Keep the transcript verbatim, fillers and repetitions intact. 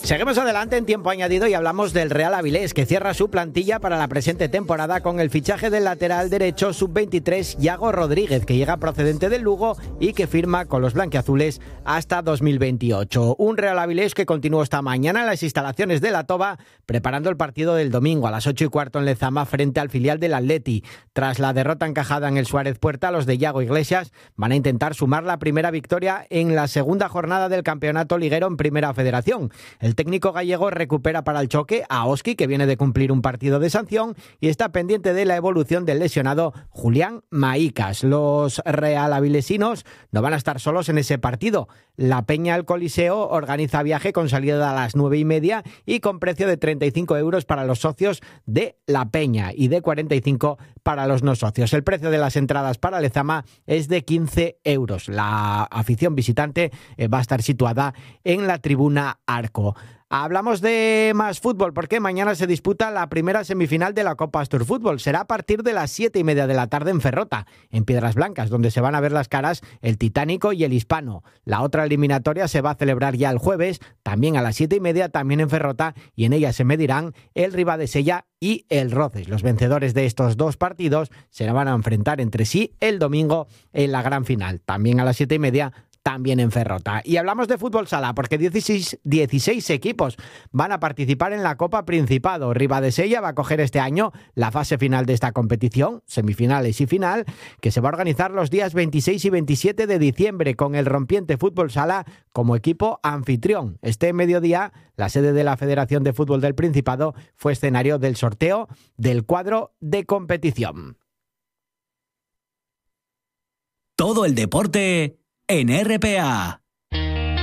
Seguimos adelante en tiempo añadido y hablamos del Real Avilés, que cierra su plantilla para la presente temporada con el fichaje del lateral derecho sub veintitrés Yago Rodríguez, que llega procedente del Lugo y que firma con los blanquiazules hasta dos mil veintiocho. Un Real Avilés que continuó esta mañana en las instalaciones de La Toba, preparando el partido del domingo a las ocho y cuarto en Lezama frente al filial del Atleti. Tras la derrota encajada en el Suárez Puerta, los de Yago Iglesias van a intentar sumar la primera victoria en la segunda jornada del campeonato liguero en Primera Federación. El técnico gallego recupera para el choque a Oski, que viene de cumplir un partido de sanción, y está pendiente de la evolución del lesionado Julián Maicas. Los realavilesinos no van a estar solos en ese partido. La Peña El Coliseo organiza viaje con salida a las nueve y media y con precio de treinta y cinco euros para los socios de La Peña y de cuarenta y cinco para los no socios. El precio de las entradas para Lezama es de quince euros. La afición visitante va a estar situada en la tribuna Arco. Hablamos de más fútbol porque mañana se disputa la primera semifinal de la Copa Astur Fútbol. Será a partir de las siete y media de la tarde en Ferrota, en Piedras Blancas, donde se van a ver las caras el Titánico y el Hispano. La otra eliminatoria se va a celebrar ya el jueves, también a las siete y media, también en Ferrota, y en ella se medirán el Ribadesella y el Roces. Los vencedores de estos dos partidos se van a enfrentar entre sí el domingo en la gran final, también a las siete y media, también en Ferrota. Y hablamos de fútbol sala porque dieciséis, dieciséis equipos van a participar en la Copa Principado. Ribadesella va a coger este año la fase final de esta competición, semifinales y final, que se va a organizar los días veintiséis y veintisiete de diciembre con el Rompiente Fútbol Sala como equipo anfitrión. Este mediodía, la sede de la Federación de Fútbol del Principado fue escenario del sorteo del cuadro de competición. Todo el deporte en R P A.